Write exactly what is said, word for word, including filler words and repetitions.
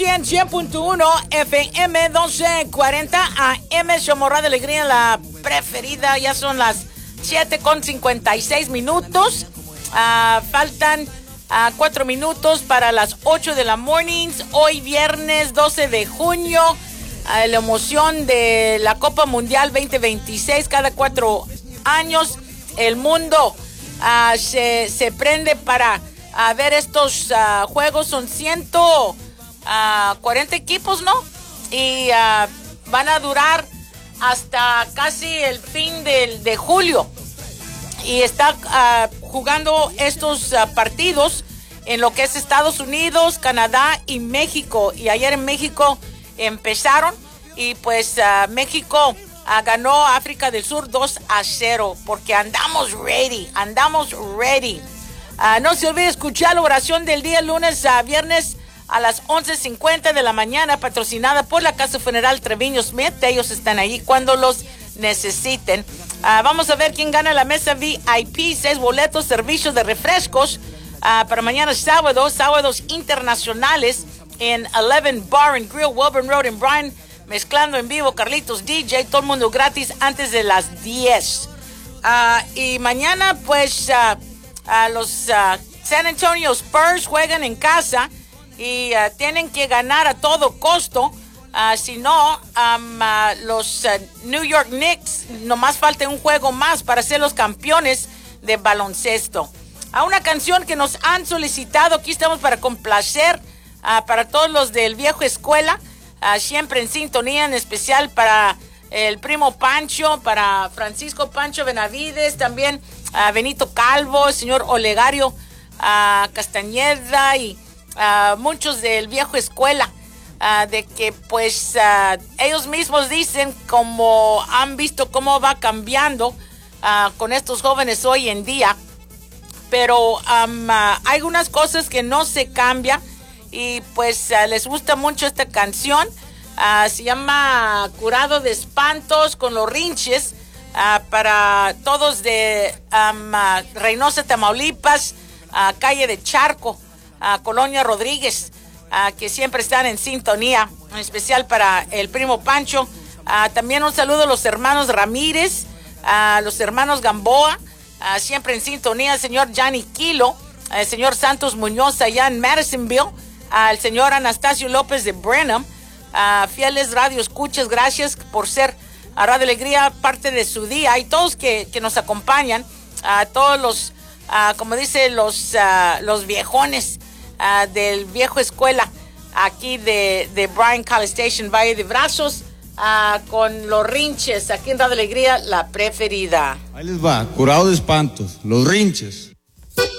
cien, cien punto uno, F M doce cuarenta A M, Chomorra de Alegría, la preferida. Ya son las siete con cincuenta y seis minutos. Uh, faltan uh, cuatro minutos para las ocho de la mornings. Hoy viernes doce de junio. Uh, la emoción de la Copa Mundial veinte veintiséis. Cada cuatro años el mundo uh, se, se prende para uh, ver estos uh, juegos. Son ciento cuarenta equipos, ¿no? Y uh, van a durar hasta casi el fin de, de julio. Y está uh, jugando estos uh, partidos en lo que es Estados Unidos, Canadá y México. Y ayer en México empezaron y pues uh, México uh, ganó a África del Sur dos a cero porque andamos ready, andamos ready. Uh, no se olvide escuchar la oración del día lunes a viernes a las once cincuenta de la mañana, patrocinada por la Casa Funeral Treviño Smith. Ellos están ahí cuando los necesiten. Uh, vamos a ver quién gana la mesa V I P, seis boletos, servicios de refrescos uh, para mañana sábado, sábados internacionales en Eleven Bar and Grill, Wilburn Road en Bryan, mezclando en vivo Carlitos D J, todo el mundo gratis antes de las diez. Uh, y mañana pues uh, uh, los uh, San Antonio Spurs juegan en casa y uh, tienen que ganar a todo costo. Uh, si no, um, uh, los uh, New York Knicks, nomás falta un juego más para ser los campeones de baloncesto. A una canción que nos han solicitado, aquí estamos para complacer uh, para todos los del viejo escuela, uh, siempre en sintonía, en especial para el primo Pancho, para Francisco Pancho Benavides, también uh, Benito Calvo, el señor Olegario uh, Castañeda y uh, muchos del viejo escuela. Uh, de que pues uh, ellos mismos dicen como han visto cómo va cambiando uh, con estos jóvenes hoy en día, pero um, uh, hay algunas cosas que no se cambian y pues uh, les gusta mucho esta canción. Uh, se llama Curado de Espantos con los Rinches, uh, para todos de um, uh, Reynosa, Tamaulipas, uh, calle de Charco, uh, Colonia Rodríguez, Uh, que siempre están en sintonía, en especial para el primo Pancho. Uh, también un saludo a los hermanos Ramírez, a uh, los hermanos Gamboa, uh, siempre en sintonía, al señor Johnny Kilo, al señor Santos Muñoz allá en Madisonville, al uh, señor Anastasio López de Brenham, uh, fieles radio escuchas, gracias por ser a Radio Alegría parte de su día, y todos que, que nos acompañan, a uh, todos los, uh, como dice, los, uh, los viejones Uh, del viejo escuela aquí de, de Bryan College Station, Valle de Brazos, uh, con los Rinches aquí en Radio Alegría, la preferida. Ahí les va, Curado de Espantos, los Rinches.